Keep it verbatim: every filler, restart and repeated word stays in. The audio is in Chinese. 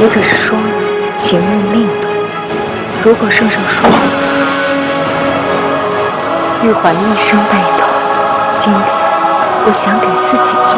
你可是说了情任命短，如果圣上说了，玉环一生被斗，今天我想给自己做